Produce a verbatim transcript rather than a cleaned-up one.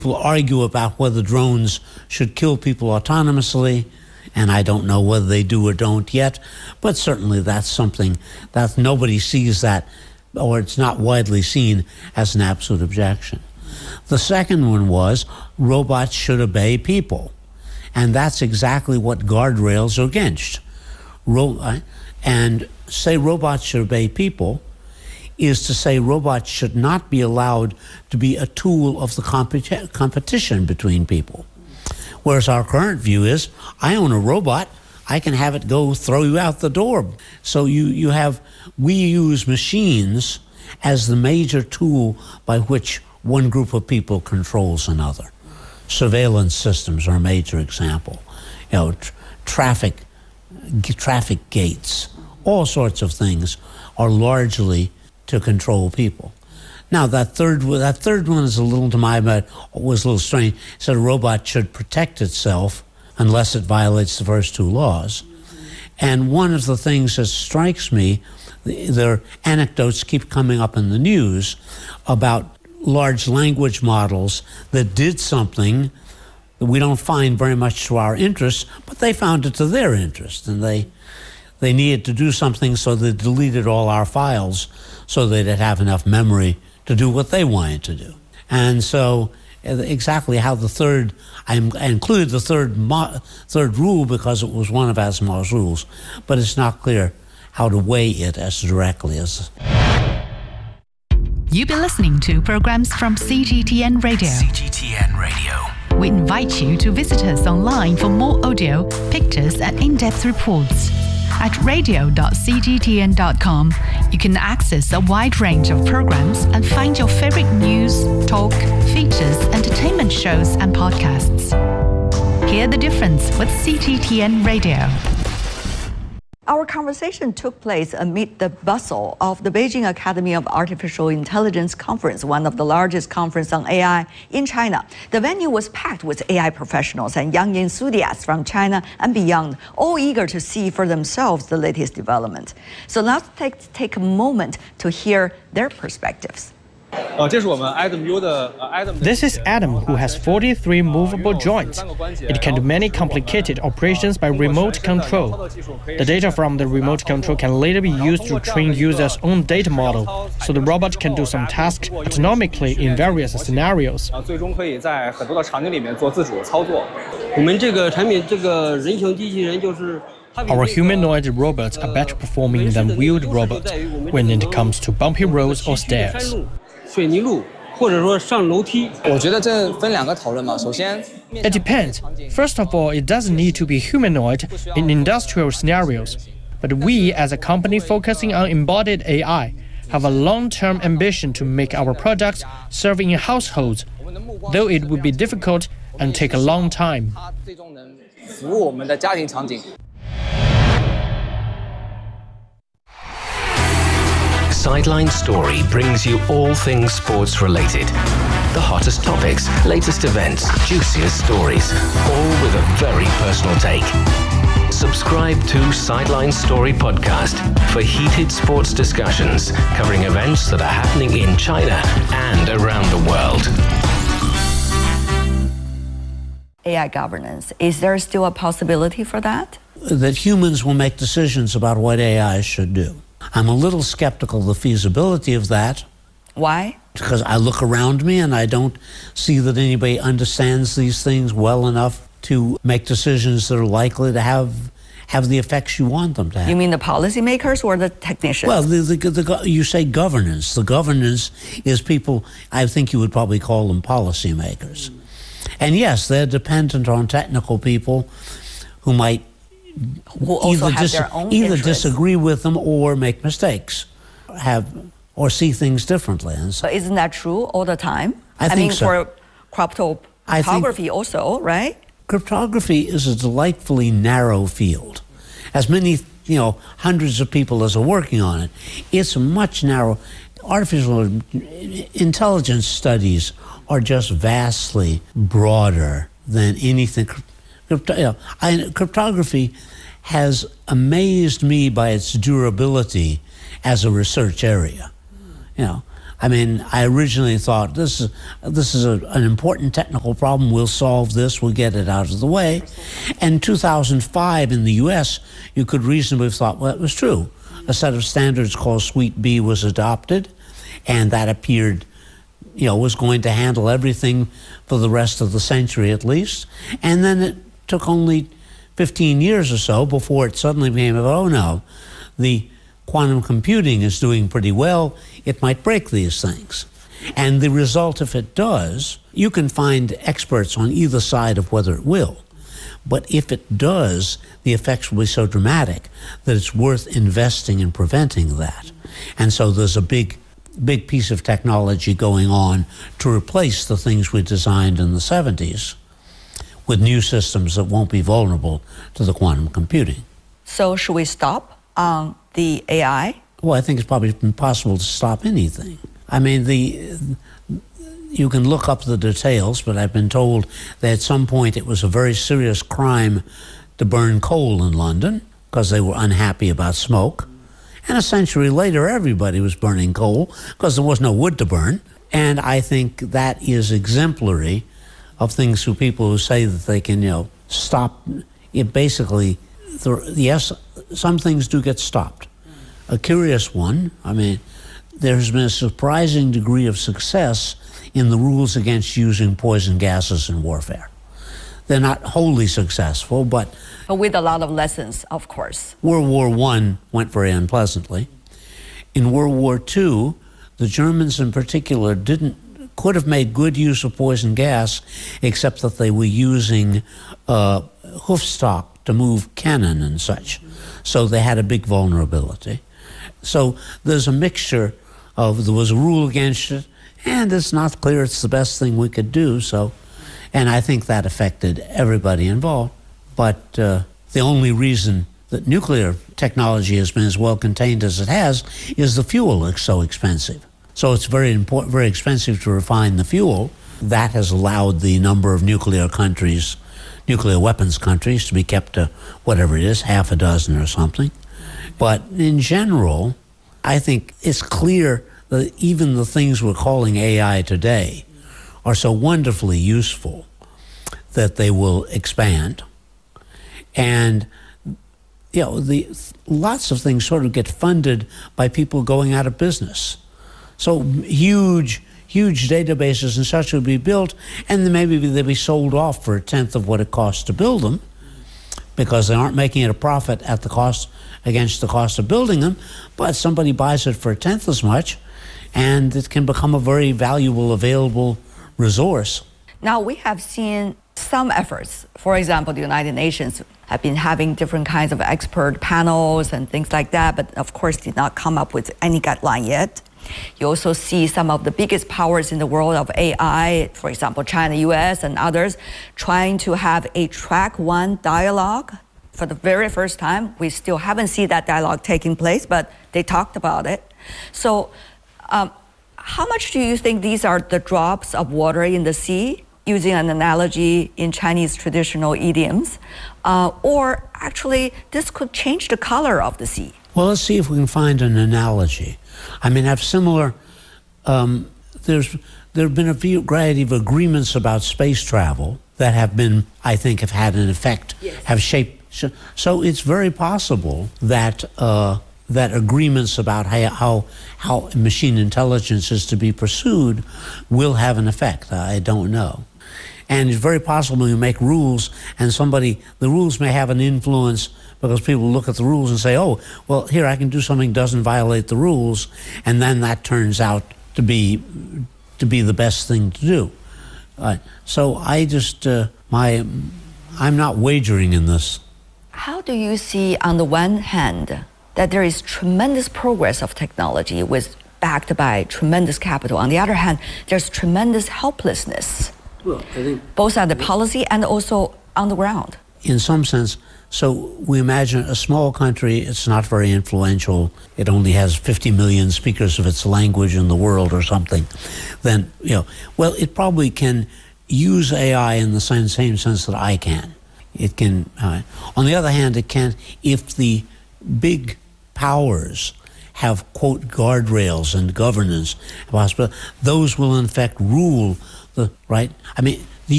People argue about whether drones should kill people autonomously, and I don't know whether they do or don't yet, but certainly that's something that nobody sees that, or it's not widely seen as an absolute objection. The second one was robots should obey people, and that's exactly what guardrails are against. Ro- and say robots should obey people is to say robots should not be allowed to be a tool of the competi- competition between people. Whereas our current view is, I own a robot, I can have it go throw you out the door. So you, you have, we use machines as the major tool by which one group of people controls another. Surveillance systems are a major example. You know, tr- traffic, g- traffic gates, all sorts of things are largely to control people. Now that third that third one is a little, to my mind, was a little strange. It said a robot should protect itself unless it violates the first two laws. And one of the things that strikes me, their anecdotes keep coming up in the news about large language models that did something that we don't find very much to our interest, but they found it to their interest, and they they needed to do something, so they deleted all our files so they'd have enough memory to do what they wanted to do. And so exactly how the third, I included the third mo, third rule because it was one of Asimov's rules, but it's not clear how to weigh it as directly as. You've been listening to programs from C G T N Radio. C G T N Radio. We invite you to visit us online for more audio, pictures, and in-depth reports. At radio dot c g t n dot com, you can access a wide range of programs and find your favorite news, talk, features, entertainment shows, and podcasts. Hear the difference with C G T N Radio. Our conversation took place amid the bustle of the Beijing Academy of Artificial Intelligence Conference, one of the largest conferences on A I in China. The venue was packed with A I professionals and young enthusiasts from China and beyond, all eager to see for themselves the latest development. So let's take, take a moment to hear their perspectives. This is Adam, who has forty-three movable joints. It can do many complicated operations by remote control. The data from the remote control can later be used to train users' own data model, so the robot can do some tasks autonomically in various scenarios. Our humanoid robots are better performing than wheeled robots when it comes to bumpy roads or stairs. It depends. First of all, it doesn't need to be humanoid in industrial scenarios. But we, as a company focusing on embodied A I, have a long-term ambition to make our products serve in households, though it would be difficult and take a long time. Sideline Story brings you all things sports related. The hottest topics, latest events, juiciest stories, all with a very personal take. Subscribe to Sideline Story Podcast for heated sports discussions covering events that are happening in China and around the world. A I governance, is there still a possibility for that? That humans will make decisions about what A I should do. I'm a little skeptical of the feasibility of that. Why? Because I look around me and I don't see that anybody understands these things well enough to make decisions that are likely to have have the effects you want them to have. You mean the policymakers or the technicians? Well, the, the, the, you say governance. The governance is people, I think you would probably call them policymakers. Mm. And yes, they're dependent on technical people who might who also either, have dis- their own either interests. disagree with them or make mistakes, have or see things differently. And so, but isn't that true all the time? I, I think mean, so. for cryptography also, right? Cryptography is a delightfully narrow field. As many, you know, hundreds of people as are working on it, it's much narrow. Artificial intelligence studies are just vastly broader than anything. Crypto, you know, I, cryptography has amazed me by its durability as a research area. You know, I mean, I originally thought this is this is a, an important technical problem. We'll solve this. We'll get it out of the way. And in two thousand five in the U S, you could reasonably have thought, well, it was true. A set of standards called Suite B was adopted, and that appeared, you know, was going to handle everything for the rest of the century at least. And then it took only fifteen years or so before it suddenly became, oh no, the quantum computing is doing pretty well, it might break these things. And the result, if it does, you can find experts on either side of whether it will. But if it does, the effects will be so dramatic that it's worth investing in preventing that. And so there's a big, big piece of technology going on to replace the things we designed in the seventies with new systems that won't be vulnerable to the quantum computing. So should we stop on the A I? Well, I think it's probably impossible to stop anything. I mean, the you can look up the details, but I've been told that at some point it was a very serious crime to burn coal in London because they were unhappy about smoke. And a century later, everybody was burning coal because there was no wood to burn. And I think that is exemplary of things for people who say that they can, you know, stop. It basically, yes, some things do get stopped. A curious one, I mean, there's been a surprising degree of success in the rules against using poison gases in warfare. They're not wholly successful, but... But with a lot of lessons, of course. World War One went very unpleasantly. In World War Two, the Germans in particular didn't, could have made good use of poison gas, except that they were using uh, hoof stock to move cannon and such. So they had a big vulnerability. So there's a mixture of, there was a rule against it, and it's not clear it's the best thing we could do, so, and I think that affected everybody involved. But uh, the only reason that nuclear technology has been as well contained as it has is the fuel is so expensive. So it's very important, very expensive to refine the fuel. That has allowed the number of nuclear countries, nuclear weapons countries, to be kept to whatever it is, half a dozen or something. But in general, I think it's clear that even the things we're calling A I today are so wonderfully useful that they will expand. And, you know, the lots of things sort of get funded by people going out of business. So huge, huge databases and such will be built, and then maybe they'll be sold off for a tenth of what it costs to build them, because they aren't making it a profit at the cost against the cost of building them, but somebody buys it for a tenth as much, and it can become a very valuable, available resource. Now, we have seen some efforts. For example, the United Nations have been having different kinds of expert panels and things like that, but of course did not come up with any guideline yet. You also see some of the biggest powers in the world of A I, for example, China, U S, and others, trying to have a track one dialogue. For the very first time, we still haven't seen that dialogue taking place, but they talked about it. So um, how much do you think these are the drops of water in the sea, using an analogy in Chinese traditional idioms, uh, or actually this could change the color of the sea? Well, let's see if we can find an analogy. I mean, have similar, um, there's, there have been a variety of agreements about space travel that have been, I think, have had an effect, yes. have shaped. So, so it's very possible that uh, that agreements about how, how how machine intelligence is to be pursued will have an effect. I don't know. And it's very possible you make rules and somebody, the rules may have an influence because people look at the rules and say, oh, well, here I can do something that doesn't violate the rules, and then that turns out to be to be the best thing to do. Uh, so I just, uh, my, I'm not wagering in this. How do you see, on the one hand, that there is tremendous progress of technology with backed by tremendous capital? On the other hand, there's tremendous helplessness, well, I think both at the policy and also on the ground. In some sense, so we imagine a small country, it's not very influential, it only has fifty million speakers of its language in the world or something, then, you know, well, it probably can use A I in the same, same sense that I can. It can, uh, on the other hand, it can't, if the big powers have, quote, guardrails and governance. Those will in fact rule the, right? I mean,